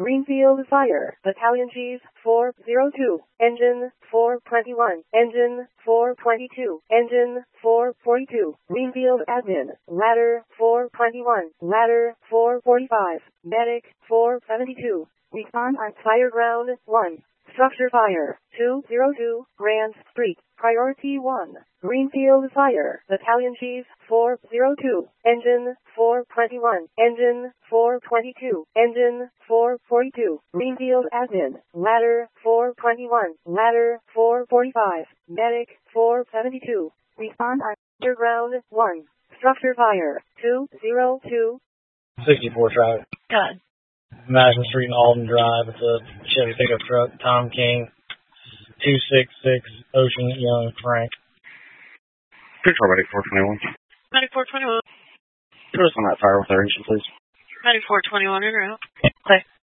Greenfield Fire, Battalion Chief 402, Engine 421, Engine 422, Engine 442, Greenfield Admin, Ladder 421, Ladder 445, Medic 472. Respond on Fire Ground 1. Structure Fire 202, Grand Street, Priority 1. Greenfield Fire, Battalion Chief 402, Engine 421, Engine 422, Engine 442, Greenfield Admin, Ladder 421, Ladder 445, Medic 472. Respond on Underground 1. Structure Fire 202. 64 traffic. God. Madison Street and Alden Drive. It's a Chevy pickup truck. Tom King, 266 Ocean Young Frank. Picture Medic 421. Medic 421. Put us on that fire with our engine, please. Medic 421 in route. Okay.